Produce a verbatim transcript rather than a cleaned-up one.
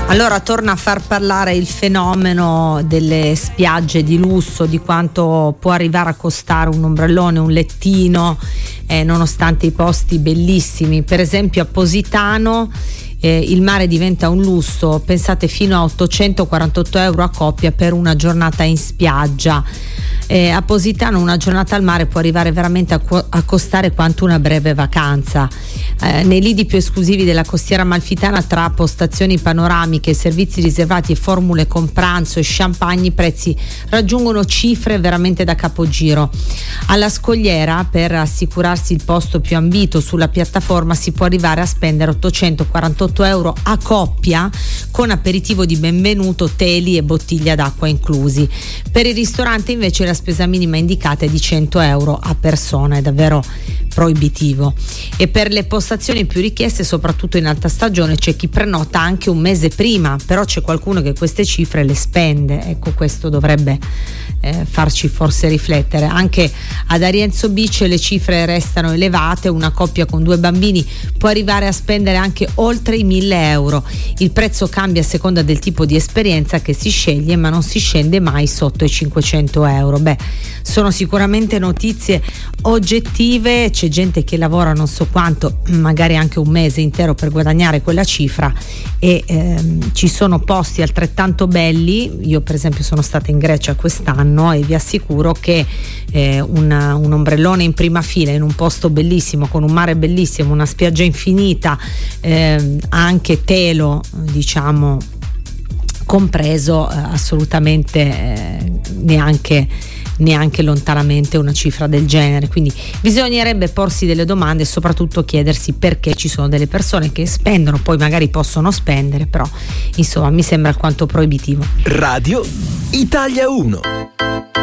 Allora torna a far parlare il fenomeno delle spiagge di lusso, di quanto può arrivare a costare un ombrellone, un lettino, eh, nonostante i posti bellissimi. Per esempio a Positano eh, il mare diventa un lusso, pensate fino a ottocentoquarantotto euro a coppia per una giornata in spiaggia. Eh, a Positano una giornata al mare può arrivare veramente a, a costare quanto una breve vacanza. Eh, nei lidi più esclusivi della costiera amalfitana, tra postazioni panoramiche, servizi riservati e formule con pranzo e champagne, i prezzi raggiungono cifre veramente da capogiro. Alla Scogliera, per assicurarsi il posto più ambito sulla piattaforma, si può arrivare a spendere ottocentoquarantotto euro a coppia, con aperitivo di benvenuto, teli e bottiglia d'acqua inclusi. Per il ristorante invece la spesa minima indicata è di cento euro a persona, è davvero proibitivo. E per le postazioni più richieste, soprattutto in alta stagione, c'è chi prenota anche un mese prima, però c'è qualcuno che queste cifre le spende. Ecco, questo dovrebbe eh, farci forse riflettere. Anche ad Arienzo Beach le cifre restano elevate, una coppia con due bambini può arrivare a spendere anche oltre i mille euro. Il prezzo cambia a seconda del tipo di esperienza che si sceglie, ma non si scende mai sotto i cinquecento euro. Beh, sono sicuramente notizie oggettive, c'è gente che lavora non so quanto, magari anche un mese intero per guadagnare quella cifra, e ehm, ci sono posti altrettanto belli. Io per esempio sono stata in Grecia quest'anno e vi assicuro che eh, una, un ombrellone in prima fila in un posto bellissimo, con un mare bellissimo, una spiaggia infinita, eh, anche telo diciamo compreso, eh, assolutamente eh, neanche neanche lontanamente una cifra del genere. Quindi bisognerebbe porsi delle domande e soprattutto chiedersi perché ci sono delle persone che spendono, poi magari possono spendere, però insomma mi sembra alquanto proibitivo. Radio Italia uno.